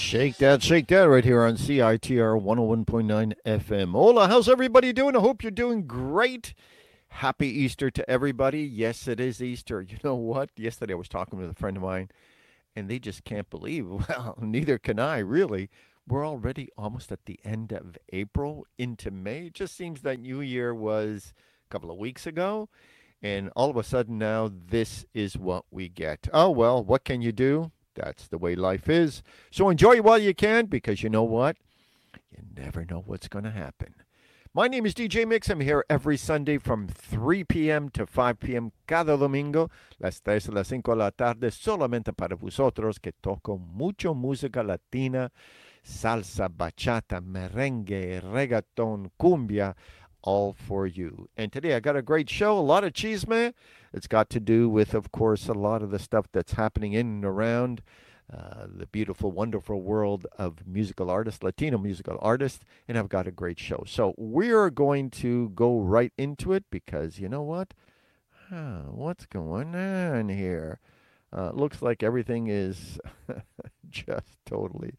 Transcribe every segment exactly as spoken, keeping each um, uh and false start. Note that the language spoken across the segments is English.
Shake that, shake that right here on C I T R one oh one point nine F M. Hola, how's everybody doing? I hope you're doing great. Happy Easter to everybody. Yes, it is Easter. You know what? Yesterday I was talking with a friend of mine, and they just can't believe, well, neither can I really. We're already almost at the end of April into May. It just seems that New Year was a couple of weeks ago, and all of a sudden now this is what we get. Oh, well, what can you do? That's the way life is. So enjoy it while you can because you know what? You never know what's going to happen. My name is D J Mix. I'm here every Sunday from three p.m. to five p.m. cada domingo, las tres a las cinco de la tarde, solamente para vosotros que toco mucho música latina, salsa, bachata, merengue, reggaeton, cumbia, all for you. And today I got a great show, a lot of chisme. It's got to do with, of course, a lot of the stuff that's happening in and around uh, the beautiful, wonderful world of musical artists, Latino musical artists, and I've got a great show. So we're going to go right into it because you know what? Huh, what's going on here? Uh, looks like everything is just totally.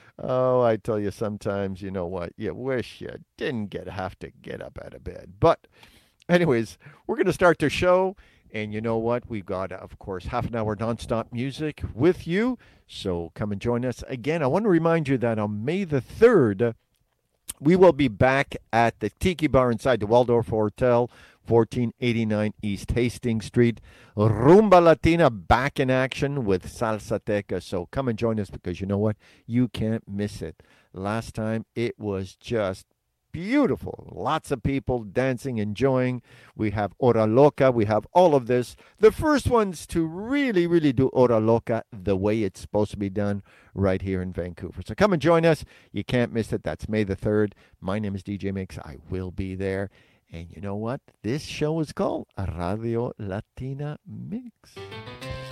Oh, I tell you, sometimes you know what? You wish you didn't get have to get up out of bed. But, anyways, we're going to start the show. And you know what? We've got, of course, half an hour nonstop music with you. So come and join us again. I want to remind you that on May the third, we will be back at the Tiki Bar inside the Waldorf Hotel, fourteen eighty-nine East Hastings Street. Rumba Latina back in action with Salsateca. So come and join us because you know what? You can't miss it. Last time it was just beautiful. Lots of people dancing, enjoying. We have Hora Loca. We have all of this. The first ones to really, really do Hora Loca the way it's supposed to be done right here in Vancouver. So come and join us. You can't miss it. That's May the third. My name is D J Mix. I will be there. And you know what? This show is called Radio Latina Mix.